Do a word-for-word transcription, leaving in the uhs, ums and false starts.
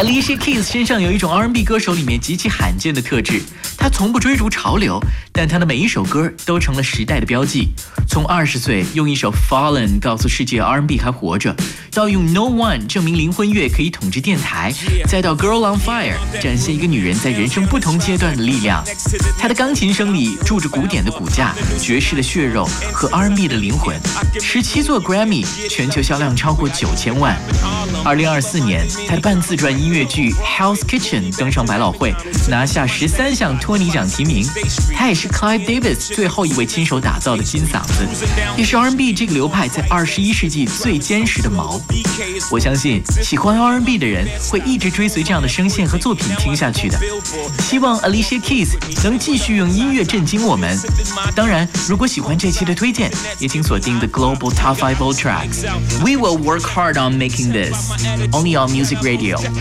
Alicia Keys 身上有一种 R and B 歌手里面极其罕见的特质，她从不追逐潮流，但她的每一首歌都成了时代的标记。从二十岁用一首 Fallen 告诉世界 R and B 还活着，到用 No One 证明灵魂乐可以统治电台，再到 Girl on Fire 展现一个女人在人生不同阶段的力量。她的钢琴声里住着古典的骨架、爵士的血肉和 R and B 的灵魂。十七座 Grammy， 全球销量超过九千万。二零二四年，她的半自传音乐剧 Hell's Kitchen 登上百老汇，拿下十三项托尼奖提名。她也是 Clive Davis 最后一位亲手打造的金嗓子，也是 R and B 这个流派在二十一世纪最坚实的锚。我相信喜欢 R and B 的人会一直追随这样的声线和作品听下去的。希望 Alicia Keys 能继续用音乐震惊我们。当然，如果喜欢这期的推荐，也请锁定 The Global Top five Old Tracks. We will work hard on making this. Only on Music Radio.